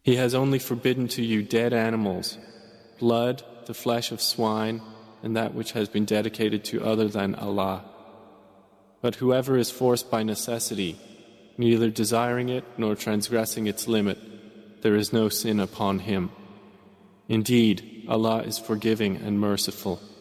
He has only forbidden to you dead animals, blood, the flesh of swine, and that which has been dedicated to other than Allah. But whoever is forced by necessity, neither desiring it nor transgressing its limit, there is no sin upon him. Indeed, Allah is forgiving and merciful.